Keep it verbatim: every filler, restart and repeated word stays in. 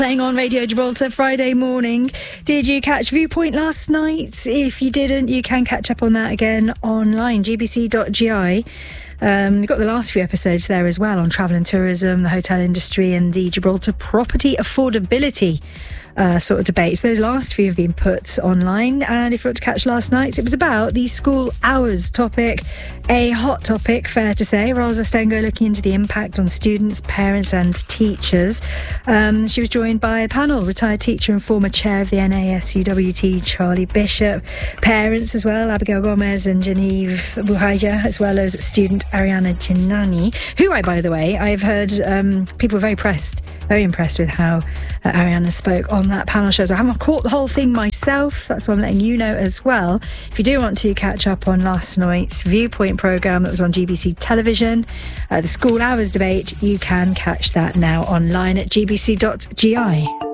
Playing on Radio Gibraltar Friday morning. Did you catch Viewpoint last night? If you didn't, you can catch up on that again online, g b c dot g i. Um, we've got the last few episodes there as well on travel and tourism, the hotel industry and the Gibraltar property affordability uh, sort of debates. Those last few have been put online, and if you want to catch last night's, it was about the school hours topic, a hot topic, fair to say. Rosa Stengo looking into the impact on students, parents and teachers. Um, she was joined by a panel, retired teacher and former chair of the N A S U W T, Charlie Bishop, parents as well, Abigail Gomez and Genevieve Buhaja, as well as student Ariana Giannani, who I, by the way, I've heard um, people were very impressed, very impressed with how uh, Ariana spoke on that panel show. So I haven't caught the whole thing myself, that's why I'm letting you know as well. If you do want to catch up on last night's Viewpoint programme that was on G B C television, uh, the school hours debate, you can catch that now online at g b c dot g i.